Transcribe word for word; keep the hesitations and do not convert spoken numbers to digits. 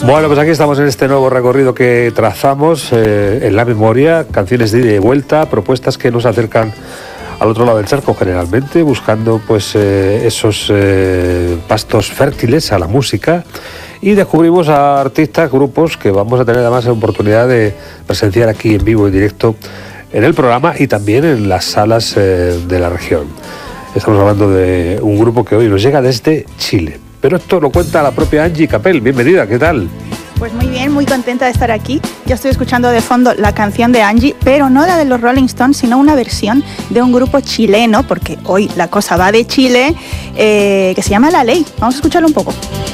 Bueno, pues aquí estamos en este nuevo recorrido que trazamos eh, en la memoria, canciones de ida y vuelta, propuestas que nos acercan al otro lado del charco generalmente, buscando pues eh, esos eh, pastos fértiles a la música, y descubrimos a artistas, grupos que vamos a tener además la oportunidad de presenciar aquí en vivo y directo en el programa y también en las salas eh, de la región. Estamos hablando de un grupo que hoy nos llega desde Chile. Pero esto lo cuenta la propia Angie Capel. Bienvenida, ¿qué tal? Pues muy bien, muy contenta de estar aquí. Yo estoy escuchando de fondo la canción de Angie, pero no la de los Rolling Stones, sino una versión de un grupo chileno, porque hoy la cosa va de Chile, eh, que se llama La Ley. Vamos a escucharlo un poco.